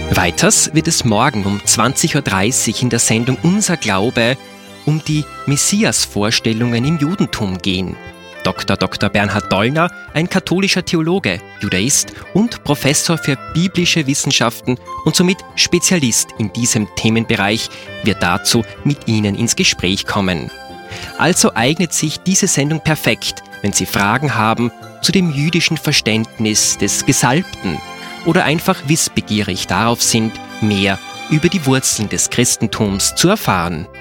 Weiters wird es morgen um 20.30 Uhr in der Sendung Unser Glaube um die Messias-Vorstellungen im Judentum gehen. Dr. Bernhard Dollner, ein katholischer Theologe, Judaist und Professor für biblische Wissenschaften und somit Spezialist in diesem Themenbereich, wird dazu mit Ihnen ins Gespräch kommen. Also eignet sich diese Sendung perfekt, wenn Sie Fragen haben zu dem jüdischen Verständnis des Gesalbten oder einfach wissbegierig darauf sind, mehr über die Wurzeln des Christentums zu erfahren.